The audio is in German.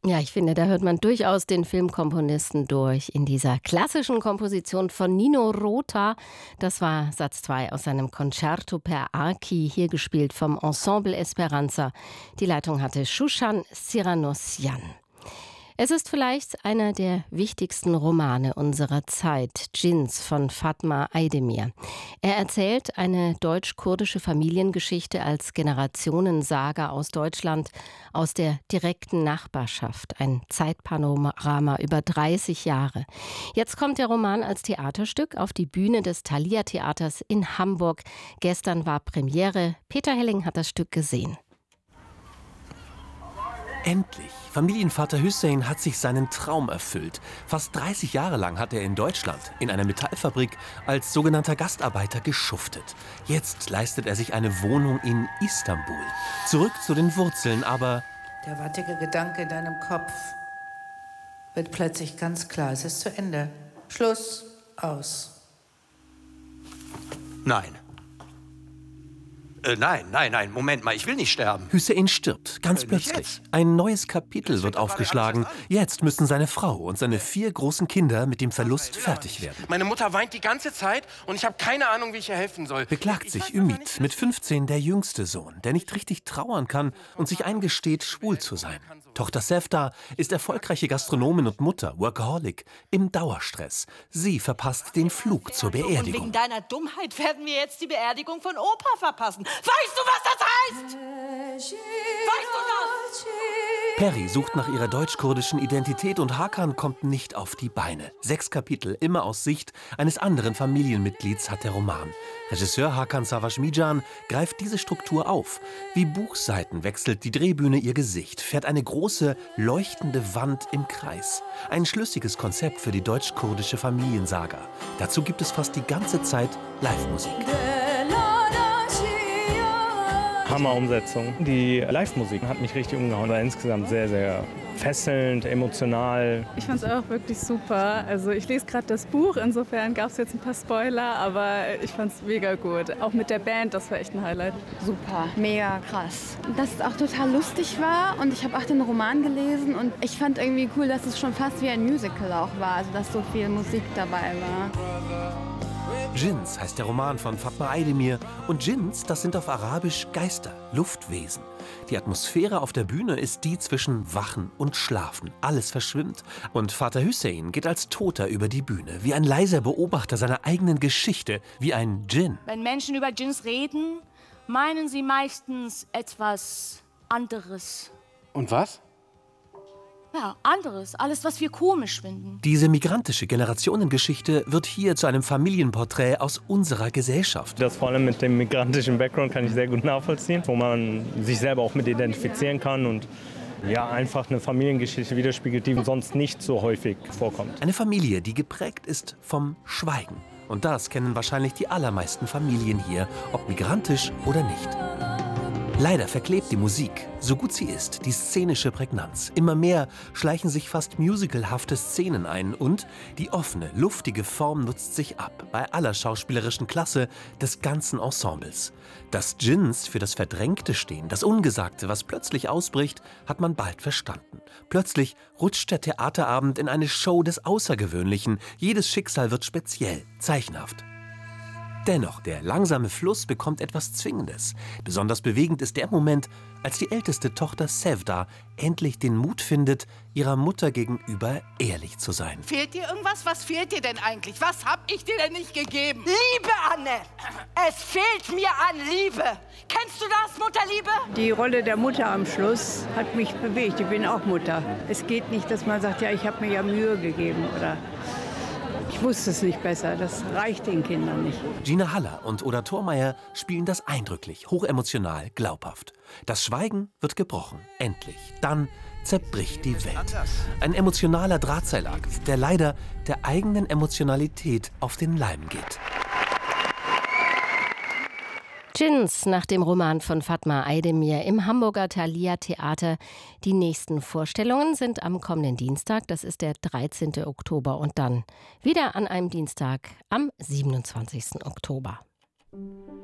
Ja, ich finde, da hört man durchaus den Filmkomponisten durch. In dieser klassischen Komposition von Nino Rota, das war Satz 2 aus seinem Concerto per Archi, hier gespielt vom Ensemble Esperanza. Die Leitung hatte Shushan Cyranosian. Es ist vielleicht einer der wichtigsten Romane unserer Zeit, Djinns von Fatma Aydemir. Er erzählt eine deutsch-kurdische Familiengeschichte als Generationensaga aus Deutschland, aus der direkten Nachbarschaft. Ein Zeitpanorama über 30 Jahre. Jetzt kommt der Roman als Theaterstück auf die Bühne des Thalia Theaters in Hamburg. Gestern war Premiere. Peter Helling hat das Stück gesehen. Endlich! Familienvater Hüseyin hat sich seinen Traum erfüllt. Fast 30 Jahre lang hat er in Deutschland, in einer Metallfabrik, als sogenannter Gastarbeiter geschuftet. Jetzt leistet er sich eine Wohnung in Istanbul. Zurück zu den Wurzeln, aber... Der wattige Gedanke in deinem Kopf wird plötzlich ganz klar. Es ist zu Ende. Schluss, aus. Nein. Nein, Moment mal, ich will nicht sterben. Hüseyin stirbt, ganz plötzlich. Jetzt? Ein neues Kapitel wird doch gerade aufgeschlagen. alles erst an. Jetzt müssen seine Frau und seine 4 großen Kinder mit dem Verlust fertig werden. Meine Mutter weint die ganze Zeit und ich habe keine Ahnung, wie ich ihr helfen soll. Beklagt Ich sich weiß einfach Ümit, nicht, mit 15 der jüngste Sohn, der nicht richtig trauern kann und sich eingesteht, schwul zu sein. Tochter Sevda ist erfolgreiche Gastronomin und Mutter, Workaholic, im Dauerstress. Sie verpasst den Flug zur Und wegen Beerdigung. deiner Dummheit werden wir jetzt die Beerdigung von Opa verpassen. Weißt du, was das heißt? Weißt du das? Peri sucht nach ihrer deutsch-kurdischen Identität und Hakan kommt nicht auf die Beine. 6 Kapitel, immer aus Sicht eines anderen Familienmitglieds, hat der Roman. Regisseur Hakan Savaşmijan greift diese Struktur auf. Wie Buchseiten wechselt die Drehbühne ihr Gesicht, fährt eine große, leuchtende Wand im Kreis. Ein schlüssiges Konzept für die deutsch-kurdische Familiensaga. Dazu gibt es fast die ganze Zeit Live-Musik. Hammer-Umsetzung. Die Live-Musik hat mich richtig umgehauen. War insgesamt sehr, sehr fesselnd, emotional. Ich fand es auch wirklich super. Also ich lese gerade das Buch, insofern gab es jetzt ein paar Spoiler, aber ich fand es mega gut. Auch mit der Band, das war echt ein Highlight. Super, mega krass. Dass es auch total lustig war und ich habe auch den Roman gelesen und ich fand irgendwie cool, dass es schon fast wie ein Musical auch war, also dass so viel Musik dabei war. Djinns heißt der Roman von Fatma Aydemir. Und Djinns, das sind auf Arabisch Geister, Luftwesen. Die Atmosphäre auf der Bühne ist die zwischen Wachen und Schlafen. Alles verschwimmt. Und Vater Hüseyin geht als Toter über die Bühne, wie ein leiser Beobachter seiner eigenen Geschichte, wie ein Djinn. Wenn Menschen über Djinns reden, meinen sie meistens etwas anderes. Und was? Ja, anderes. Alles, was wir komisch finden. Diese migrantische Generationengeschichte wird hier zu einem Familienporträt aus unserer Gesellschaft. Das vor allem mit dem migrantischen Background kann ich sehr gut nachvollziehen, wo man sich selber auch mit identifizieren kann und ja, einfach eine Familiengeschichte widerspiegelt, die sonst nicht so häufig vorkommt. Eine Familie, die geprägt ist vom Schweigen. Und das kennen wahrscheinlich die allermeisten Familien hier, ob migrantisch oder nicht. Leider verklebt die Musik, so gut sie ist, die szenische Prägnanz. Immer mehr schleichen sich fast musicalhafte Szenen ein und die offene, luftige Form nutzt sich ab, bei aller schauspielerischen Klasse des ganzen Ensembles. Dass Djinns für das Verdrängte stehen, das Ungesagte, was plötzlich ausbricht, hat man bald verstanden. Plötzlich rutscht der Theaterabend in eine Show des Außergewöhnlichen. Jedes Schicksal wird speziell, zeichenhaft. Dennoch, der langsame Fluss bekommt etwas Zwingendes. Besonders bewegend ist der Moment, als die älteste Tochter Sevda endlich den Mut findet, ihrer Mutter gegenüber ehrlich zu sein. Fehlt dir irgendwas? Was fehlt dir denn eigentlich? Was hab ich dir denn nicht gegeben? Liebe, Anne! Es fehlt mir an Liebe. Kennst du das, Mutterliebe? Die Rolle der Mutter am Schluss hat mich bewegt. Ich bin auch Mutter. Es geht nicht, dass man sagt, ja, ich habe mir ja Mühe gegeben oder ich wusste es nicht besser. Das reicht den Kindern nicht. Gina Haller und Oda Thormeyer spielen das eindrücklich, hochemotional, glaubhaft. Das Schweigen wird gebrochen. Endlich. Dann zerbricht die Welt. Ein emotionaler Drahtseilakt, der leider der eigenen Emotionalität auf den Leim geht. Djinns nach dem Roman von Fatma Aydemir im Hamburger Thalia Theater. Die nächsten Vorstellungen sind am kommenden Dienstag, das ist der 13. Oktober und dann wieder an einem Dienstag am 27. Oktober.